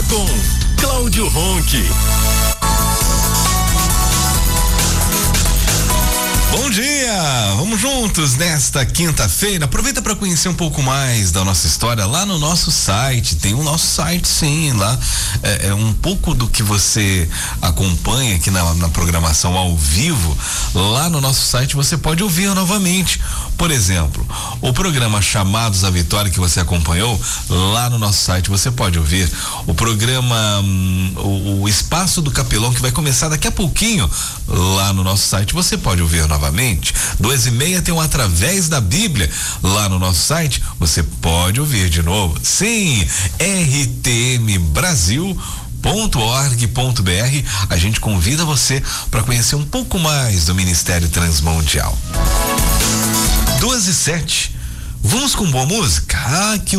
com Cláudio Ronchi. Bom dia, vamos juntos nesta quinta-feira. Aproveita para conhecer um pouco mais da nossa história lá no nosso site. Tem o nosso site, sim, lá é um pouco do que você acompanha aqui na programação ao vivo. Lá no nosso site você pode ouvir novamente. Por exemplo, o programa Chamados à Vitória que você acompanhou, lá no nosso site você pode ouvir. O programa o Espaço do Capelão, que vai começar daqui a pouquinho, lá no nosso site você pode ouvir novamente. 2h30 tem um Através da Bíblia, lá no nosso site você pode ouvir de novo. Sim, rtmbrasil.org.br. A gente convida você para conhecer um pouco mais do Ministério Transmundial. 2h07. Vamos com boa música? Que o